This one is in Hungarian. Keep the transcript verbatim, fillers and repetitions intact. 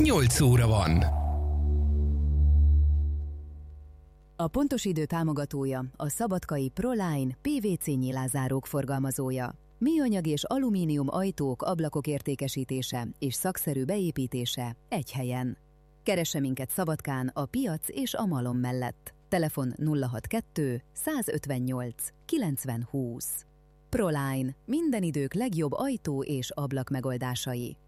nyolc óra van. A Pontos Idő támogatója a szabadkai Proline pé vé cé nyilázárók forgalmazója. Műanyag és alumínium ajtók, ablakok értékesítése és szakszerű beépítése egy helyen. Keresse minket Szabadkán a piac és a malom mellett. Telefon nulla hatvankettő százötvennyolc kilencven húsz. Proline, minden idők legjobb ajtó és ablak megoldásai.